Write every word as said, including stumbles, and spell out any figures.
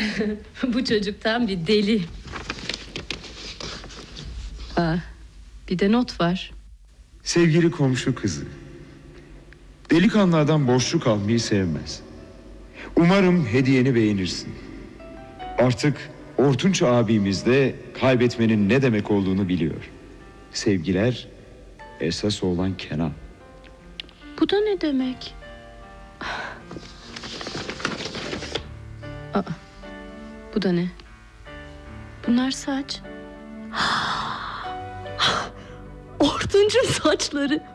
Bu çocuktan bir deli. Aa, bir de not var. Sevgili komşu kızı, delikanlı adam borçlu kalmayı sevmez. Umarım hediyeni beğenirsin. Artık Ortunç abimiz de kaybetmenin ne demek olduğunu biliyor. Sevgiler, esas olan Kenan. Bu da ne demek? Aa, bu da ne? Bunlar saç. Ortunç'un saçları.